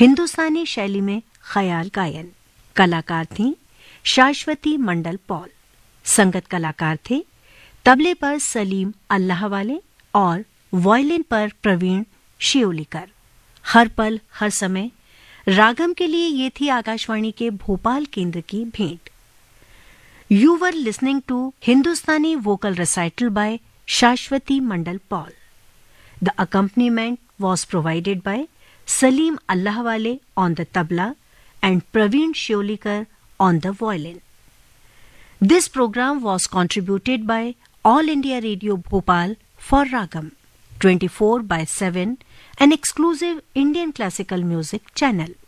हिंदुस्तानी शैली में ख्याल गायन। कलाकार थीं शाश्वती मंडल पॉल। संगत कलाकार थे तबले पर सलीम अल्लाहवाले और वायलिन पर प्रवीण शियोलीकर। हर पल हर समय रागम के लिए ये थी आकाशवाणी के भोपाल केंद्र की भेंट। You were listening to Hindustani vocal recital bye शाश्वती मंडल Paul. The accompaniment was provided by Salim Allahwale on the tabla and Praveen Shiolikar on the violin. This program was contributed by All India Radio Bhopal for Ragam 24/7, an exclusive Indian classical music channel.